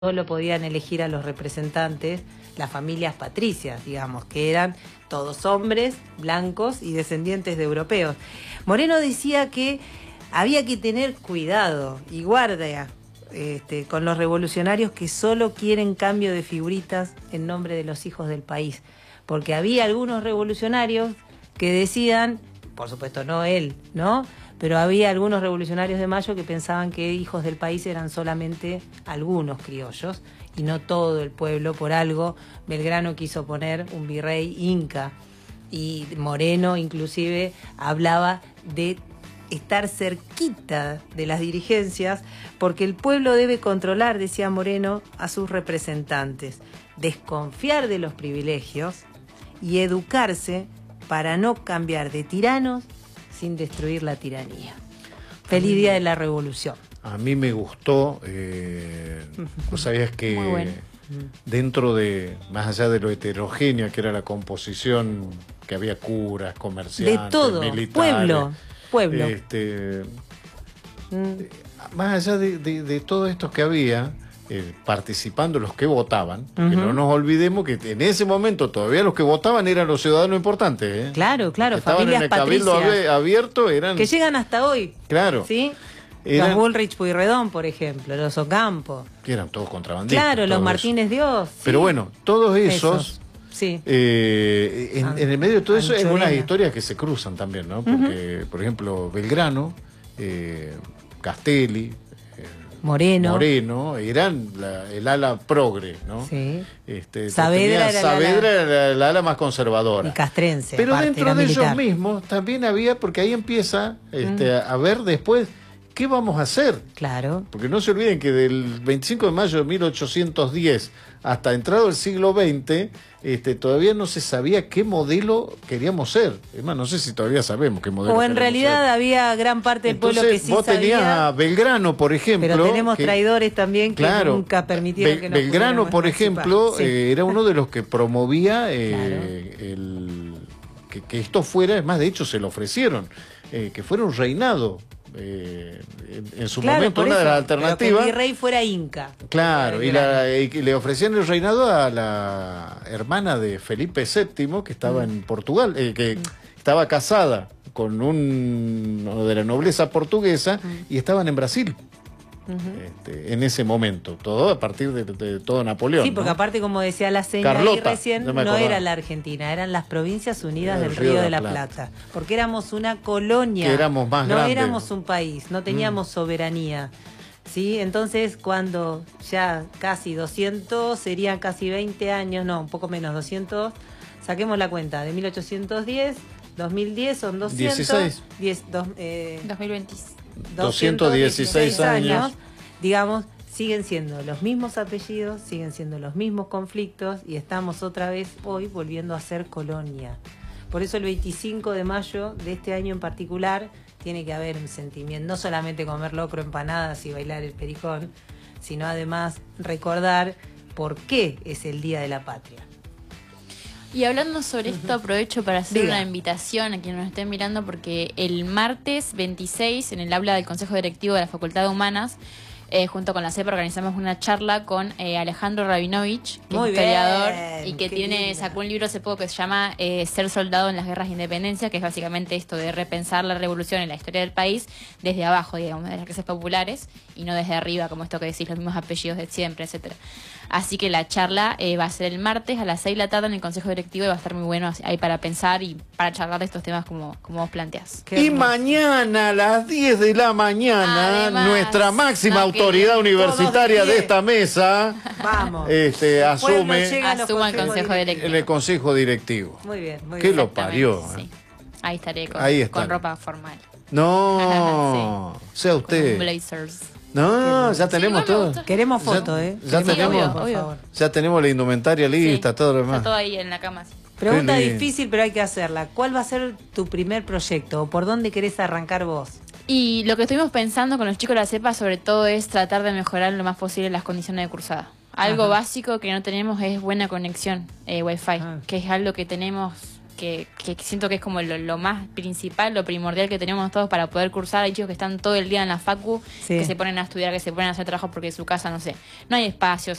solo podían elegir a los representantes las familias patricias, digamos, que eran todos hombres, blancos y descendientes de europeos. Moreno decía que había que tener cuidado y guardia con los revolucionarios que solo quieren cambio de figuritas en nombre de los hijos del país, porque había algunos revolucionarios que decían, por supuesto no él, ¿no?, pero había algunos revolucionarios de Mayo que pensaban que hijos del país eran solamente algunos criollos y no todo el pueblo. Por algo Belgrano quiso poner un virrey inca, y Moreno inclusive hablaba de estar cerquita de las dirigencias, porque el pueblo debe controlar, decía Moreno, a sus representantes, desconfiar de los privilegios y educarse para no cambiar de tiranos sin destruir la tiranía. Feliz día de la Revolución. A mí me gustó, vos sabías que bueno, dentro de, más allá de lo heterogénea que era la composición, que había curas, comerciantes, de todo, militares, pueblo. Más allá de todos estos que había, participando los que votaban, que no nos olvidemos que en ese momento todavía los que votaban eran los ciudadanos importantes, ¿eh? Claro, que familias en el cabildo abierto eran... que llegan hasta hoy. Claro. ¿Sí? Los Bullrich Pueyrredón, por ejemplo, los Ocampo. Que eran todos contrabandistas. Claro, los Martínez Dios. Sí. Pero bueno, todos esos sí. En el medio de todo eso hay unas historias que se cruzan también, ¿no? Porque, por ejemplo, Belgrano, Castelli, Moreno eran el ala progre, ¿no? Sí. Saavedra era el ala más conservadora. Y castrense. Pero aparte, dentro de militar. ellos mismos también había, porque ahí empieza a ver después qué vamos a hacer. Claro. Porque no se olviden que del 25 de mayo de 1810 hasta entrado el siglo XX, todavía no se sabía qué modelo queríamos ser. Es más, no sé si todavía sabemos qué modelo. O en realidad había gran parte del pueblo que sí vos sabía. Tenías a Belgrano, por ejemplo. Pero tenemos traidores también que nunca permitieron que nos Belgrano, por ejemplo, sí. Era uno de los que promovía claro. que esto fuera, es más, de hecho se lo ofrecieron, que fuera un reinado. En su momento una de las alternativas, pero que el virrey fuera inca. Claro, y le ofrecían el reinado a la hermana de Felipe VII, que estaba en Portugal, que estaba casada con uno de la nobleza portuguesa, y estaban en Brasil. En ese momento, todo a partir de todo Napoleón. Sí, porque ¿no? aparte, como decía la señora Carlota, recién, no era la Argentina, eran las Provincias Unidas del Río de la Plata, porque éramos una colonia, que éramos más no grandes. Éramos un país, no teníamos soberanía. ¿Sí? Entonces, cuando ya casi 200, serían casi 20 años, no, un poco menos, 200, saquemos la cuenta, de 1810, 2010 son 200, 2020. 216 años, digamos, siguen siendo los mismos apellidos, siguen siendo los mismos conflictos, y estamos otra vez hoy volviendo a ser colonia. Por eso el 25 de mayo de este año en particular tiene que haber un sentimiento, no solamente comer locro, empanadas y bailar el pericón, sino además recordar por qué es el Día de la Patria. Y hablando sobre esto, aprovecho para hacer una invitación a quienes nos estén mirando, porque el martes 26, en el aula del Consejo Directivo de la Facultad de Humanas, junto con la CEPA, organizamos una charla con Alejandro Rabinovich, que es historiador y que sacó un libro hace poco que se llama Ser soldado en las guerras de independencia, que es básicamente esto de repensar la revolución en la historia del país desde abajo, digamos, de las clases populares, y no desde arriba, como esto que decís, los mismos apellidos de siempre, etcétera. Así que la charla va a ser el martes a las 6 de la tarde en el Consejo Directivo, y va a estar muy bueno ahí para pensar y para charlar de estos temas como vos planteás. Y mañana a las 10 de la mañana, además, nuestra máxima autoridad universitaria de esta mesa asume el Consejo Directivo. En el Consejo Directivo. Muy bien, muy bien. ¿Qué lo parió? Sí. Ahí estaré con ropa formal. No, sea usted. Con blazers. No, ya tenemos todo. Queremos fotos, Ya tenemos, obvio. Ya tenemos la indumentaria lista, todo lo demás. Está todo ahí en la cama. Sí. Pregunta difícil, pero hay que hacerla. ¿Cuál va a ser tu primer proyecto o por dónde querés arrancar vos? Y lo que estuvimos pensando con los chicos de la CEPA sobre todo es tratar de mejorar lo más posible las condiciones de cursada. Algo básico que no tenemos es buena conexión Wi-Fi, que es algo que tenemos que siento que es como lo más principal, lo primordial que tenemos todos para poder cursar. Hay chicos que están todo el día en la facu, Sí. que se ponen a estudiar, que se ponen a hacer trabajos porque en su casa, no sé, no hay espacios,